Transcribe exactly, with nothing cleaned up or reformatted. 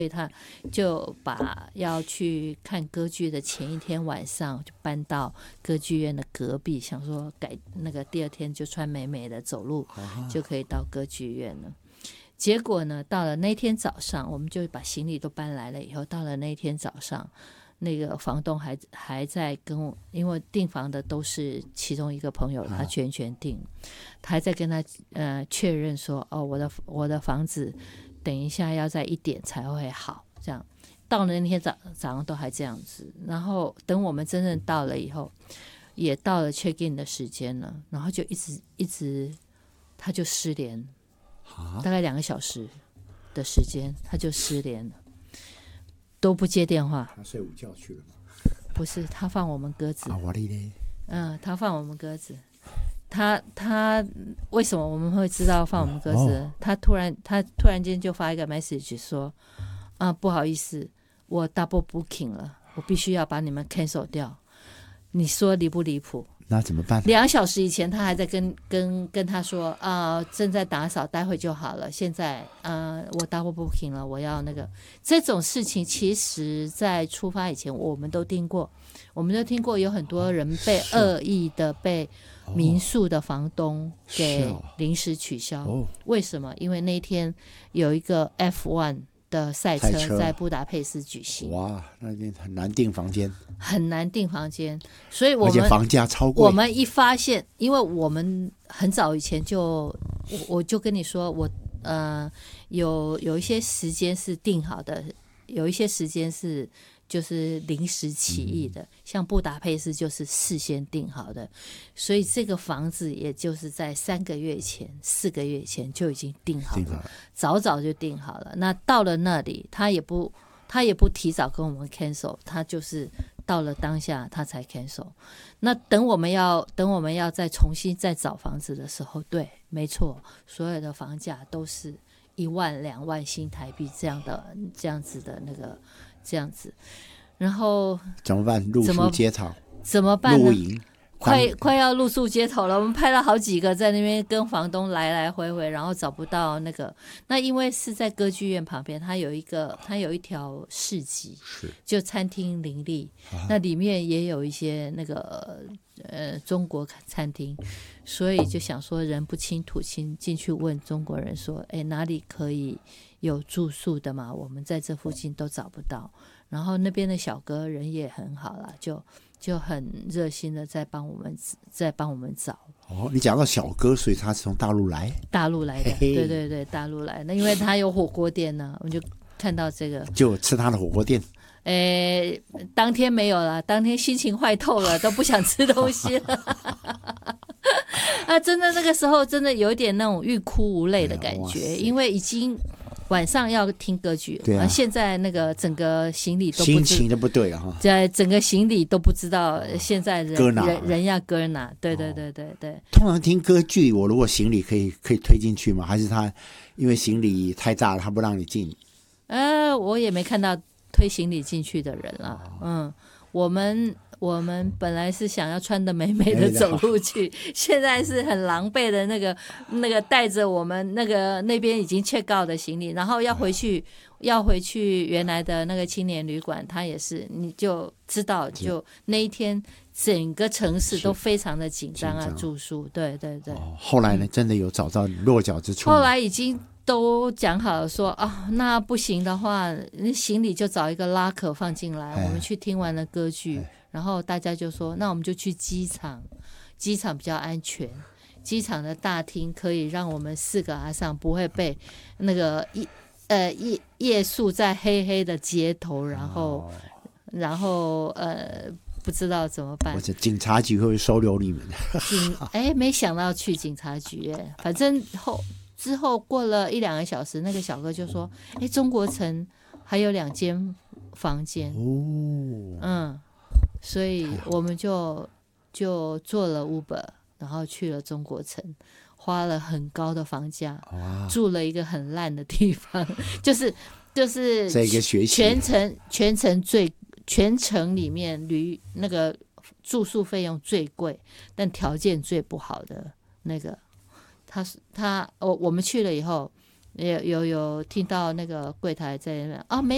所以他就把要去看歌剧的前一天晚上就搬到歌剧院的隔壁，想说改那个第二天就穿美美的走路就可以到歌剧院了。结果呢，到了那天早上，我们就把行李都搬来了以后，到了那天早上，那个房东还还在跟我，因为订房的都是其中一个朋友，他全权订，他还在跟他呃确认说，哦，我的我的房子等一下要在一点才会好，这样。到了那天早早上都还这样子，然后等我们真正到了以后，也到了 check in 的时间了，然后就一直一直他就失联。大概两个小时的时间他就失联了，都不接电话。 他睡午觉去了吗？ 不是，他放我们鸽子。 啊，我的嘞。 嗯，他放我们鸽子。他他为什么我们会知道放我们鸽子？哦、他突然他突然间就发一个 message 说，啊，不好意思，我 double booking 了，我必须要把你们 cancel 掉。你说离不离谱？ 那怎么办？ 两小时以前他还在跟跟跟他说啊、呃，正在打扫，待会就好了。现在呃，我 double booking 了，我要那个这种事情，其实在出发以前我们都听过，我们都听过有很多人被恶意的被民宿的房东给临时取消。哦、为什么？因为那天有一个 F 一 的赛车在布达佩斯举行。 哇，那边很难订房间。 很难订房间，所以我们而且房价超贵。 我们一发现，因为我们很早以前就，我我就跟你说，我呃有有一些时间是定好的，有一些时间是就是临时起意的，嗯、像布达佩斯就是事先定好的，所以这个房子也就是在三个月前、四个月前就已经定好了，好早早就定好了。那到了那里，他也不他也不提早跟我们 cancel， 他就是到了当下他才 cancel。 那等我们要等我们要再重新再找房子的时候，对，没错，所有的房价都是一万两万新台币这样的这样子的那个这样子，然后怎么办？露宿街头怎么办呢？ 露营快快要露宿街头了，我们拍了好几个在那边跟房东来来回回，然后找不到那个。那因为是在歌剧院旁边，它有一个它有一条市集，就餐厅林立，啊、那里面也有一些那个呃中国餐厅，所以就想说人不亲土亲，进去问中国人说，哎，哪里可以有住宿的嘛？我们在这附近都找不到。然后那边的小哥人也很好啦，就就很热心的在帮我们在帮我们找。 哦，你讲到小哥，所以他是从大陆来？ 大陆来的，嘿嘿对对对，大陆来的，因为他有火锅店呢，我们就看到这个， 就吃他的火锅店。 诶，当天没有了，当天心情坏透了，都不想吃东西了。啊，真的那个时候真的有点那种欲哭无泪的感觉，哎、因为已经晚上要听歌剧，对啊，现在那个整个行李都不心情都不对啊， 在整个行李都不知道现在人人人要搁哪，对对对对对。 通常听歌剧，我如果行李可以可以推进去吗？还是他因为行李太大了，他不让你进？ 呃，我也没看到推行李进去的人了，哦、嗯，我们。我们本来是想要穿得美美的走路去，现在是很狼狈的那个那个带着我们那个那边已经 check out 的行李，然后要回去要回去原来的那个青年旅馆，他也是，你就知道，就那一天整个城市都非常的紧张啊，住宿，对对对、哦。 后来呢，真的有找到落脚之处？ 后来已经都讲好了说啊，那不行的话，那行李就找一个拉可放进来，哎、我们去听完了歌剧。哎，然后大家就说，那我们就去机场，机场比较安全，机场的大厅可以让我们四个阿桑不会被那个呃夜夜宿在黑黑的街头，然后、哦、然后呃不知道怎么办。 或者警察局会收留你们。 警哎，没想到去警察局哎，反正后之后过了一两个小时，那个小哥就说，哎，中国城还有两间房间哦，嗯。所以我们就就坐了 Uber， 然后去了中国城，花了很高的房价，住了一个很烂的地方，就是就是这个学期全程全程最全程里面旅那个住宿费用最贵，但条件最不好的那个，他他我我们去了以后，有有有听到那个柜台在那边啊没。